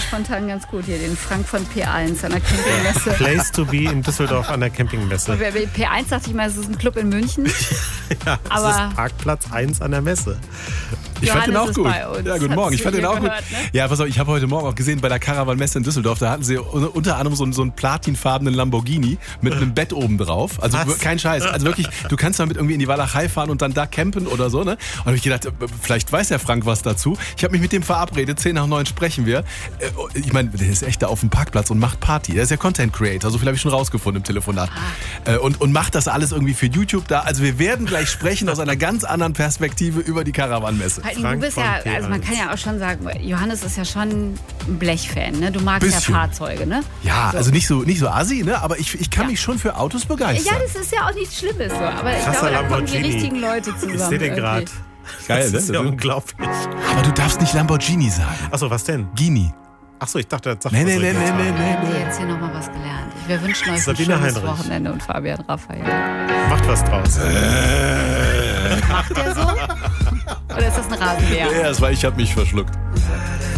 spontan ganz gut hier, den Frank von P1 an der Campingmesse. Place to be in Düsseldorf an der Campingmesse. P1 dachte ich mal, es ist ein Club in München. Ja, es ist Parkplatz 1 an der Messe. Ich fand den auch gut. Ja, guten Morgen. Ich fand den auch gut. Ne? Ja, pass auf, ich habe heute Morgen auch gesehen bei der Caravan-Messe in Düsseldorf, da hatten sie unter anderem so einen platinfarbenen Lamborghini mit einem Bett oben drauf. Also kein Scheiß. Also wirklich, du kannst damit irgendwie in die Walachei fahren und dann da campen oder so, ne? Und habe ich gedacht, vielleicht weiß der Frank was dazu. Ich habe mich mit dem verabredet, 8:10 sprechen wir. Ich meine, der ist echt da auf dem Parkplatz und macht Party. Der ist ja Content Creator, so viel habe ich schon rausgefunden im Telefonat. Und macht das alles irgendwie für YouTube da. Also wir werden gleich sprechen aus einer ganz anderen Perspektive über die Caravan-Messe. Du bist ja, also man kann ja auch schon sagen, Johannes ist ja schon ein Blech-Fan, ne? Du magst bisschen. Ja Fahrzeuge, ne? Ja, so. Also nicht so assi, ne? Aber ich kann mich schon für Autos begeistern. Ja, das ist ja auch nichts Schlimmes, so. Aber ich glaube, da kommen die richtigen Leute zusammen. Ich sehe den gerade. Geil, das ist ja unglaublich. Aber du darfst nicht Lamborghini sagen. Achso, was denn? Gini. Achso, ich dachte, das sagt Nee. Wir haben jetzt hier nochmal was gelernt. Wir wünschen euch ein schönes Wochenende und Fabian Raphael. Macht was draus. Macht der so? Oder ist das ein Rasenmäher? Ja, das war, ich habe mich verschluckt.